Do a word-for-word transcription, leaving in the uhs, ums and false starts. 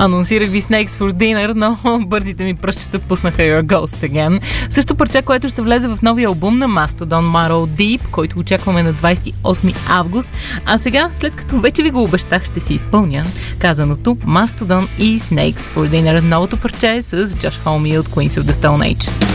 Анонсирах ви Snakes for Dinner, но бързите ми пръщчета пуснаха Your Ghost Again. Също парче, което ще влезе в новия албум на Mastodon, Marrow Deep, който очакваме на двадесет и осми август. А сега, след като вече ви го обещах, ще си изпълня казаното. Mastodon и Snakes for Dinner. Новото парче е с Josh Homme от Queens of the Stone Age.